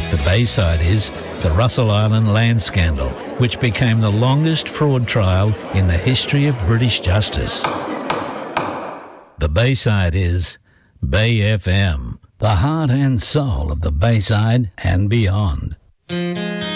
The Bayside is the Russell Island land scandal, which became the longest fraud trial in the history of British justice. The Bayside is Bay FM, the heart and soul of the Bayside and beyond.